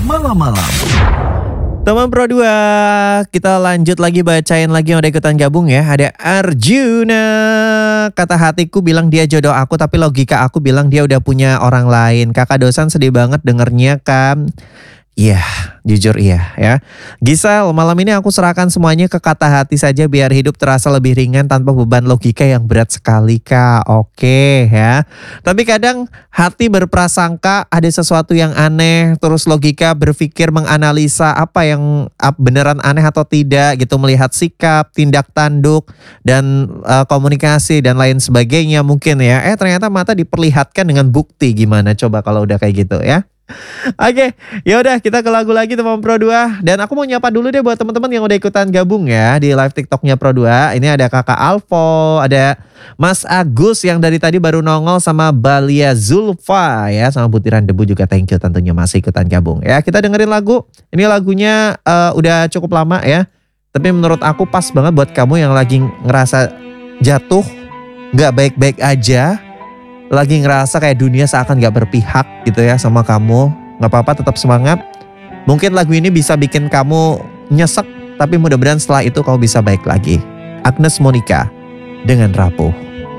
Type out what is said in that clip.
malam-malam. Teman Pro 2, kita lanjut lagi bacain lagi yang udah ikutan gabung ya. Ada Arjuna, kata hatiku bilang dia jodoh aku, tapi logika aku bilang dia udah punya orang lain. Kakak Dosan sedih banget dengernya kan. Iya, jujur iya ya. Gisel, malam ini aku serahkan semuanya ke kata hati saja biar hidup terasa lebih ringan tanpa beban logika yang berat sekali Kak. Oke ya. Tapi kadang hati berprasangka ada sesuatu yang aneh, terus logika berpikir menganalisa apa yang beneran aneh atau tidak gitu, melihat sikap, tindak tanduk dan komunikasi dan lain sebagainya mungkin ya. Ternyata mata diperlihatkan dengan bukti, gimana coba kalau udah kayak gitu ya. Oke, yaudah kita ke lagu lagi teman Pro 2. Dan aku mau nyapa dulu deh buat teman-teman yang udah ikutan gabung ya di live TikToknya Pro 2. Ini ada Kakak Alvo, ada Mas Agus yang dari tadi baru nongol, sama Balia Zulfa ya, sama Butiran Debu juga thank you tentunya masih ikutan gabung ya. Kita dengerin lagu, ini lagunya udah cukup lama ya, tapi menurut aku pas banget buat kamu yang lagi ngerasa jatuh, gak baik-baik aja, lagi ngerasa kayak dunia seakan gak berpihak gitu ya sama kamu. Gak apa-apa, tetap semangat. Mungkin lagu ini bisa bikin kamu nyesek, tapi mudah-mudahan setelah itu kamu bisa baik lagi. Agnes Monica dengan Rapuh.